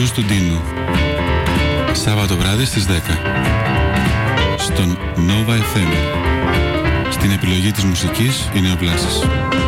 Μπλουζ του Ντίνου. Σάββατο βράδυ στις 10 στον Nova FM. Στην επιλογή της μουσικής είναι ο Βλάσης.